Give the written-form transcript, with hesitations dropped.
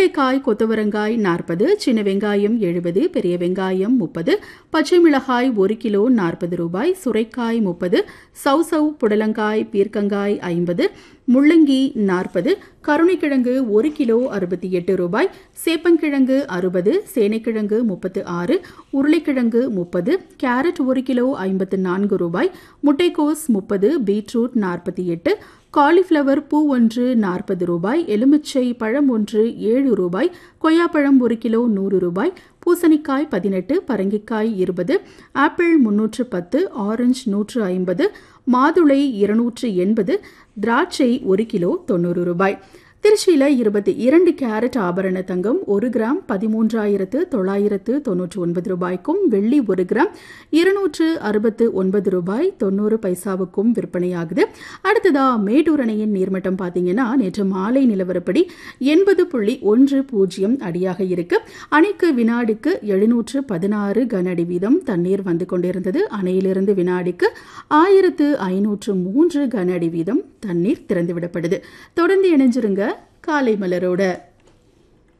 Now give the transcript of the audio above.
வெண்டைக்காய், கொத்தவரங்காய் 40, சின்ன வெங்காயம் 70, பெரிய வெங்காயம் 30, பச்சை மிளகாய் 1 கிலோ 40 ரூபாய், சுரைக்காய் 30, சௌசவ், புடலங்காய், பீர்க்கங்காய் 50, முள்ளங்கி 40, கருணைக்கிழங்கு 1 கிலோ 68 ரூபாய், சேப்பங்கிழங்கு 60, சேனைக்கிழங்கு 36, உருளைக்கிழங்கு 30, கேரட் 1 கிலோ 54 ரூபாய், முட்டைக்கோஸ் 30, பீட்ரூட் 48, காலிஃப்ளவர் பூ ஒன்று 40 ரூபாய், எலுமிச்சை பழம் ஒன்று 7 ரூபாய், கொய்யாப்பழம் 1 கிலோ 100 ரூபாய், பூசணிக்காய் 18, பரங்கிக்காய் 20, ஆப்பிள் 310, ஆரஞ்சு 150, மாதுளை 280, திராட்சை 1 கிலோ 90 ரூபாய். திருச்சியில் 22 கேரட் ஆபரண தங்கம் 1 கிராம் 13,999 ரூபாய்க்கும், வெள்ளி 1 கிராம் 269 ரூபாய் 90 பைசாவுக்கும் விற்பனையாகுது. அடுத்ததா மேட்டூர் அணையின் நீர்மட்டம் பார்த்தீங்கன்னா நேற்று மாலை நிலவரப்படி 80.10 அடியாக இருக்கு. அணைக்கு வினாடிக்கு 716 கன அடி வீதம் தண்ணீர் வந்து கொண்டிருந்தது. அணையிலிருந்து வினாடிக்கு 1503 கன அடி வீதம் தண்ணீர் திறந்துவிடப்படுது. தொடர்ந்து இணைஞ்சிருங்க காலை மலரோட.